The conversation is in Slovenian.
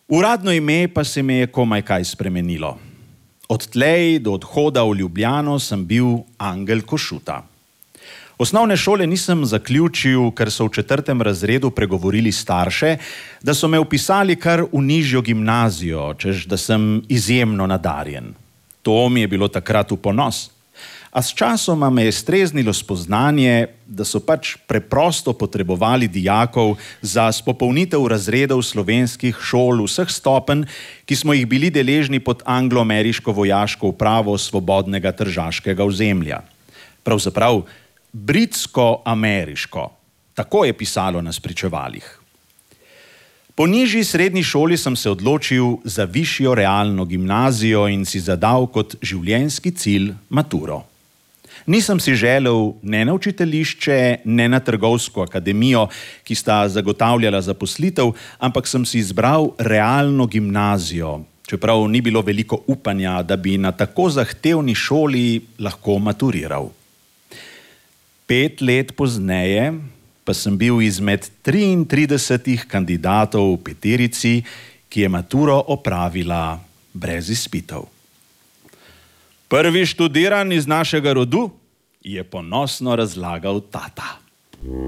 Uradno ime pa se mi je komaj kaj spremenilo. Od tlej do odhoda v Ljubljano sem bil angel Košuta. Osnovne šole nisem zaključil, ker so v 4. razredu pregovorili starše, da so me vpisali kar v nižjo gimnazijo, češ da sem izjemno nadarjen. To mi je bilo takrat v ponos. A s časoma me je streznilo spoznanje, da so pač preprosto potrebovali dijakov za spopolnitev razredov slovenskih šol vseh stopenj, ki smo jih bili deležni pod anglo-ameriško vojaško upravo svobodnega tržaškega ozemlja. Pravzaprav britsko-ameriško, tako je pisalo na spričevalih. Po nižji srednji šoli sem se odločil za višjo realno gimnazijo in si zadal kot življenjski cilj maturo. Nisem si želel ne na učiteljišče, ne na trgovsko akademijo, ki sta zagotavljala zaposlitev, ampak sem si izbral realno gimnazijo, čeprav ni bilo veliko upanja, da bi na tako zahtevni šoli lahko maturiral. 5 let pozneje pa sem bil izmed 33 kandidatov v peterici, ki je maturo opravila brez izpitov. Prvi študiran iz našega rodu, je ponosno razlagal tata.